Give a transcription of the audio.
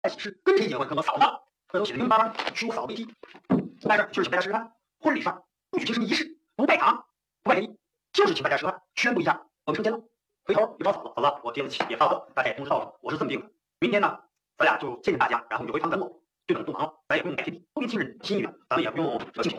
喜事跟谁结婚？跟我嫂子。这都写的明明白白，许我嫂子为妻。但是就是请大家吃饭，婚礼上不举行什么仪式，不拜堂，不拜礼，就是请大家吃饭，宣布一下我们成亲了。回头就找嫂子，嫂子，我爹也发了，大家也通知到了，我是这么定的。明天呢，咱俩就见见大家，然后你就回堂等我，就等不忙了，咱也不用摆天地，多年轻人心意远，咱们也不用说敬酒。